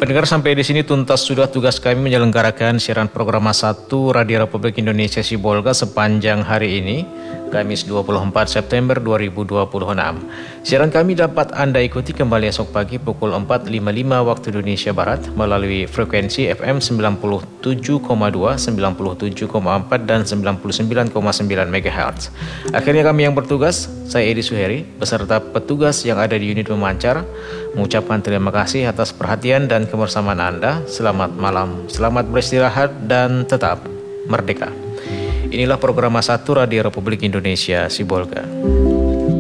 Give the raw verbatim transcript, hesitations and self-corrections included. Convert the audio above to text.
Pendengar, sampai di sini tuntas sudah tugas kami menyelenggarakan siaran program satu Radio Republik Indonesia Sibolga sepanjang hari ini, Kamis dua puluh empat September dua ribu dua puluh enam. Siaran kami dapat Anda ikuti kembali esok pagi pukul empat lima puluh lima waktu Indonesia Barat melalui frekuensi F M sembilan puluh tujuh koma dua, sembilan puluh tujuh koma empat, dan sembilan puluh sembilan koma sembilan megahertz. Akhirnya kami yang bertugas, saya Edi Suheri, beserta petugas yang ada di unit memancar, mengucapkan terima kasih atas perhatian dan kebersamaan Anda. Selamat malam, selamat beristirahat, dan tetap merdeka. Inilah program satu Radio Republik Indonesia Sibolga.